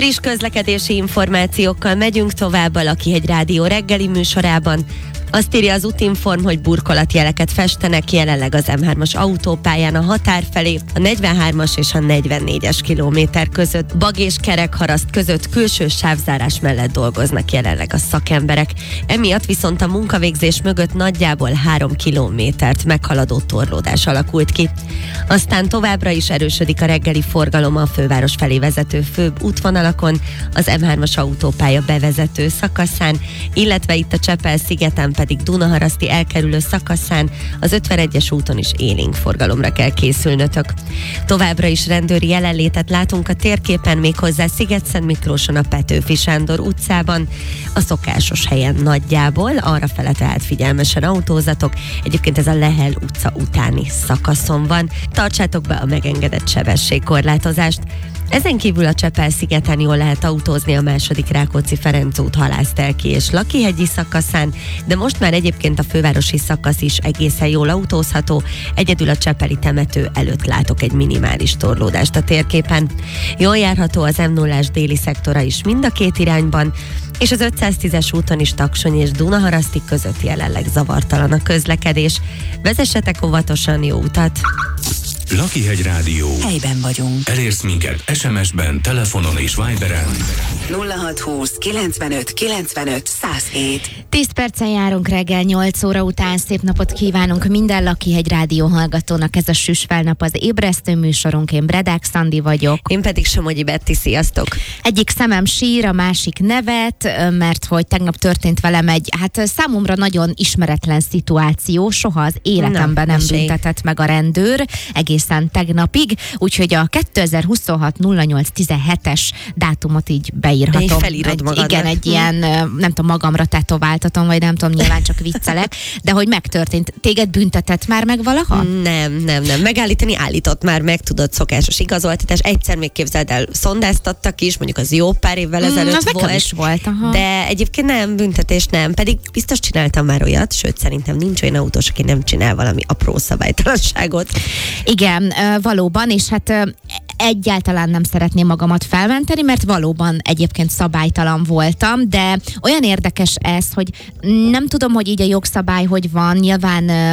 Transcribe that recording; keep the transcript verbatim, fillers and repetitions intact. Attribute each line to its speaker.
Speaker 1: Friss közlekedési információkkal megyünk tovább a Lakihegy Rádió reggeli műsorában. Azt írja az Utinform, hogy burkolatjeleket festenek jelenleg az em hármas autópályán a határ felé, a negyvenhármas és a negyvennégyes kilométer között. Bag és kerekharaszt között külső sávzárás mellett dolgoznak jelenleg a szakemberek. Emiatt viszont a munkavégzés mögött nagyjából három kilométert meghaladó torlódás alakult ki. Aztán továbbra is erősödik a reggeli forgalom a főváros felé vezető főbb útvonalakon, az em hármas autópálya bevezető szakaszán, illetve itt a Csepel-szigeten pedig Dunaharaszti elkerülő szakaszán, az ötvenegyes úton is élénk forgalomra kell készülnötök. Továbbra is rendőri jelenlétet látunk a térképen, méghozzá Sziget-Szent Miklóson a Petőfi Sándor utcában, a szokásos helyen nagyjából, arra fele tehát figyelmesen autózatok. Egyébként ez a Lehel utca utáni szakaszon van. Tartsátok be a megengedett sebességkorlátozást. Ezen kívül a Csepel-szigeten jól lehet autózni a második Rákóczi-Ferenc út Halásztelki és Lakihegyi szakaszán, de most már egyébként a fővárosi szakasz is egészen jól autózható, egyedül a csepeli temető előtt látok egy minimális torlódást a térképen. Jól járható az em nullás déli szektora is mind a két irányban, és az ötszáztízes úton is Taksony és Dunaharaszti között jelenleg zavartalan a közlekedés. Vezessetek óvatosan, jó utat!
Speaker 2: Lakihegy Rádió.
Speaker 3: Helyben vagyunk.
Speaker 2: Elérsz minket es em es-ben, telefonon és Viberen.
Speaker 3: nulla hat húsz kilencvenöt kilencvenöt száz hét.
Speaker 4: tíz percen járunk reggel nyolc óra után. Szép napot kívánunk minden Lakihegy Rádió hallgatónak. Ez a Süss Felnap az ébresztő műsorunk. Én Bredák Szandi vagyok.
Speaker 1: Én pedig Somogyi Betti, sziasztok!
Speaker 4: Egyik szemem sír, a másik nevet, mert hogy tegnap történt velem egy, hát számomra nagyon ismeretlen szituáció. Soha az életemben
Speaker 1: Na,
Speaker 4: nem
Speaker 1: mesélj.
Speaker 4: büntetett meg a rendőr, egészen tegnapig, úgyhogy a kétezer-huszonhat nulla nyolc tizenhetes dátumot így beírhatom.
Speaker 1: De így felírod
Speaker 4: egy,
Speaker 1: magadnak.
Speaker 4: igen, egy ilyen, nem tudom, magamra tetováltatom, vagy nem tudom, nyilván csak viccelek, de hogy megtörtént. Téged büntetett már meg valaha?
Speaker 1: Nem, nem, nem. Megállítani állított már meg, tudod, szokásos igazoltatás. Egyszer még képzeld el, szondáztattak is, mondjuk az jó pár évvel ezelőtt
Speaker 4: az nekem
Speaker 1: volt.
Speaker 4: is volt, aha.
Speaker 1: De egyébként nem, büntetés nem. Pedig biztos csináltam már olyat, sőt szerintem nincs olyan autós, aki nem csinál valami apró szabálytalanságot.
Speaker 4: Igen, ö, valóban, és hát ö, egyáltalán nem szeretném magamat felmenteni, mert valóban egyébként szabálytalan voltam, de olyan érdekes ez, hogy nem tudom, hogy így a jogszabály hogy van, nyilván ö,